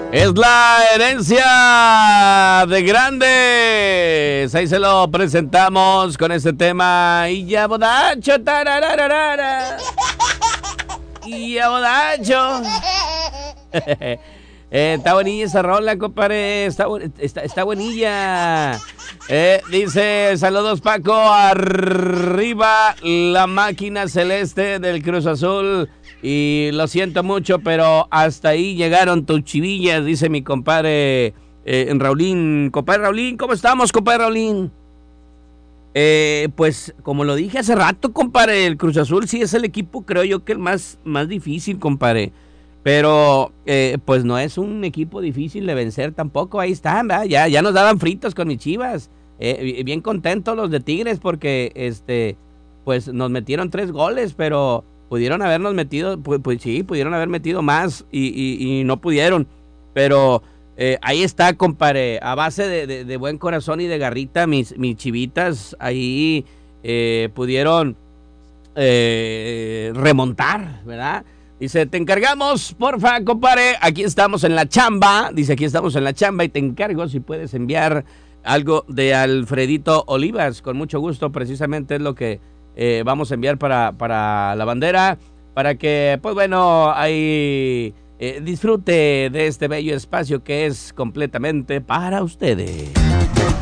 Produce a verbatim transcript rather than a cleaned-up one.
Es la herencia de grandes. Ahí se lo presentamos con este tema. Y ya bodacho, tarararara. Y ya bodacho. eh, está bonilla esa rola, compadre. Está, está, está buenilla. Eh, dice, saludos Paco, arriba la máquina celeste del Cruz Azul. Y lo siento mucho, pero hasta ahí llegaron tus chivillas, dice mi compadre eh, Raulín. Compadre Raulín, ¿cómo estamos, compadre Raulín? Eh, pues, como lo dije hace rato, compadre, el Cruz Azul sí es el equipo, creo yo, que el más, más difícil, compadre. Pero, eh, pues no es un equipo difícil de vencer tampoco. Ahí están, ¿verdad? Ya, ya nos daban fritos con mis Chivas. Eh, bien contentos los de Tigres porque, este, pues nos metieron tres goles, pero pudieron habernos metido, pues, pues sí, pudieron haber metido más y, y, y no pudieron. Pero eh, ahí está, compadre, a base de, de, de buen corazón y de garrita, mis, mis chivitas ahí eh, pudieron eh, remontar, ¿verdad? Dice, te encargamos, porfa, compadre, aquí estamos en la chamba, dice, aquí estamos en la chamba y te encargo si puedes enviar algo de Alfredito Olivas, con mucho gusto, precisamente es lo que eh, vamos a enviar para, para la bandera, para que, pues bueno, ahí eh, disfrute de este bello espacio que es completamente para ustedes.